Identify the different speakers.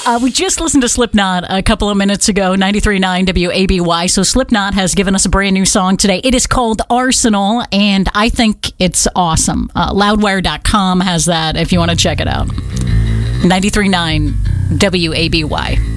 Speaker 1: We just listened to Slipknot a couple of minutes ago, 93.9 WABY. So Slipknot has given us a brand new song today. It is called Arsenal, and I think it's awesome. Loudwire.com has that if you want to check it out. 93.9 WABY.